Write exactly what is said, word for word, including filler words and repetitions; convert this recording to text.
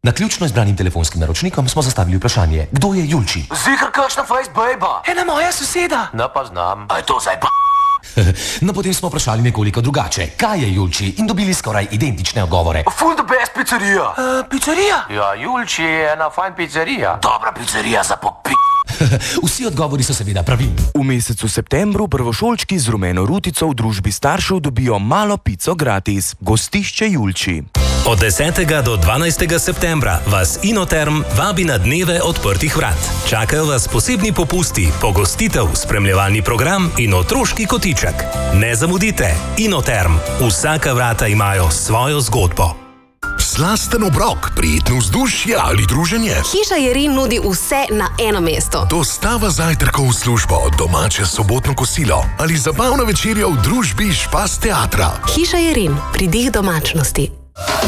Naključno izbranim telefonskim naročnikom smo zastavili vprašanje, kdo je Julči? Zihar kakšna face bejba? Ena moja soseda. Ne pa znam. A je to zdaj pa? No, potem smo vprašali nekoliko drugače, kaj je Julči, in dobili skoraj identične odgovore. Full the best pizzerija. Uh, pizzerija? Ja, Julči je ena fajn pizzerija. Dobra pizzerija za popi... Vsi odgovori so seveda pravilni. V mesecu septembru prvošolčki z rumeno rutico v družbi staršev dobijo malo pico gratis. Gostišče Julči. Od desetega do dvanajstega septembra vas Inoterm vabi na dneve odprtih vrat. Čakajo vas posebni popusti, pogostitev, spremljevalni program in otroški kotiček. Ne zamudite, Inoterm. Vsaka vrata imajo svojo zgodbo. Slasten obrok, prijetno vzdušje ali druženje. Hiša Jerin nudi vse na eno mesto. Dostava zajtrkov v službo, domače sobotno kosilo ali zabavna večerja v družbi Špas teatra. Hiša Jerin, pridih domačnosti.